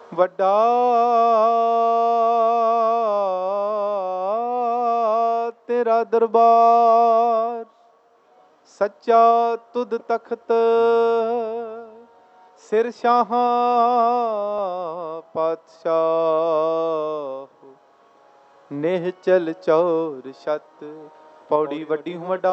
ਵੱਡਾ ਤੇਰਾ ਦਰਬਾਰ, ਸੱਚਾ ਤੁਧ ਤਖਤ, ਸਿਰ ਸ਼ਾਹਾਂ ਪਾਤਸ਼ਾਹ, ਨਿਹਚਲ ਚੌਰ ਛਤ। ਪੌੜੀ ਵੱਡੀ ਹੂੰ ਵੱਡਾ